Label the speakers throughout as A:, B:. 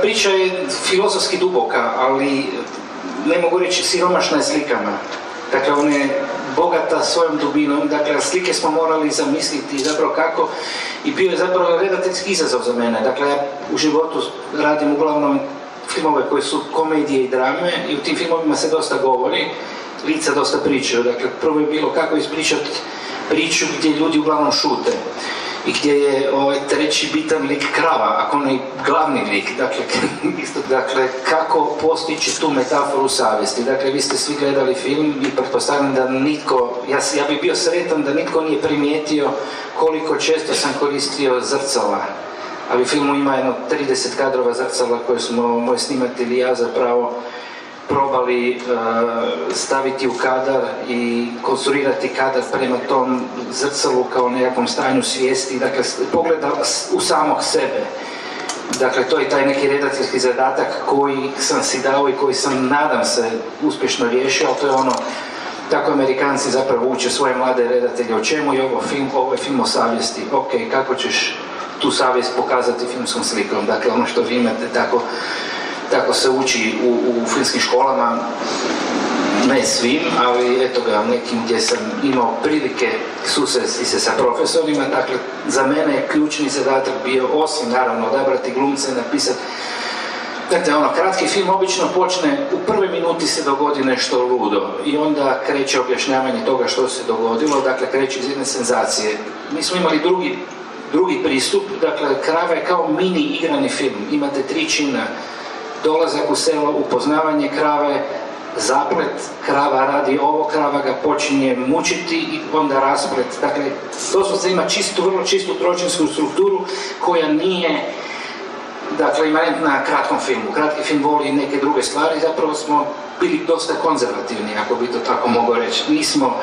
A: priča je filozofski duboka, ali ne mogu reći siromašna je slikama. Dakle, ona je bogata svojom dubinom, dakle, slike smo morali zamisliti zapravo kako, i bio je zapravo redateljski izazov za mene. Dakle, ja u životu radim uglavnom filmove koje su komedije i drame i u tim filmovima se dosta govori, lica dosta pričaju. Dakle, prvo je bilo kako ispričati priču gdje ljudi uglavnom šute i gdje je treći bitan lik krava, ako ne glavni lik. Dakle, kako postići tu metaforu savjesti. Dakle, vi ste svi gledali film i pretpostavljam da nitko, ja bih bio sretan da nitko nije primijetio koliko često sam koristio zrcala. Ali u filmu ima jedno 30 kadrova zrcala koje smo moj snimatelj i ja zapravo probali staviti u kadar i konstruirati kadar prema tom zrcalu kao nekakvom stanju svijesti, dakle pogleda u samog sebe. Dakle, to je taj neki redateljski zadatak koji sam si dao i koji sam, nadam se, uspješno riješio, ali to je ono, tako Amerikanci zapravo uče svoje mlade redatelje. O čemu je ovo film? Ovo je film o savjesti. Ok, kako ćeš tu savjest pokazati filmskom slikom? Dakle, ono što vi imate, tako se uči u filmskim školama, ne svim, ali eto ga, nekim gdje sam imao prilike susresti se sa profesorima. Dakle, za mene je ključni zadatak bio, osim naravno odabrati glumce, napisati. Dakle, kratki film obično počne, u prvoj minuti se dogodi nešto ludo i onda kreće objašnjavanje toga što se dogodilo, dakle kreće iz jedne senzacije. Mi smo imali drugi pristup, dakle Krava je kao mini igrani film, imate 3 čina. Dolazak u selo, upoznavanje krave, zaplet, krava radi ovo, krava ga počinje mučiti i onda rasplet. Dakle, doslovce ima vrlo čistu tročinsku strukturu koja nije, dakle, imanentna kratkom filmu. Kratki film voli neke druge stvari, zapravo smo bili dosta konzervativni, ako bi to tako mogo reći. Nismo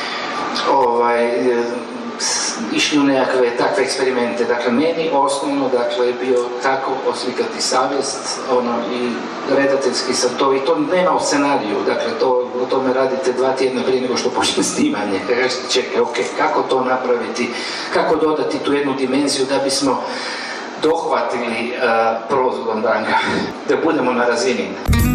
A: išli u nekakve takve eksperimente. Dakle, meni osnovno, dakle, je bio kako oslikati savjest, i redateljski sam to, i to nema u scenariju, dakle, o tome radite 2 tjedna prije nego što počne snimanje. Čekaj, ok, kako to napraviti, kako dodati tu jednu dimenziju da bismo dohvatili prozor Gondanga, da budemo na razini.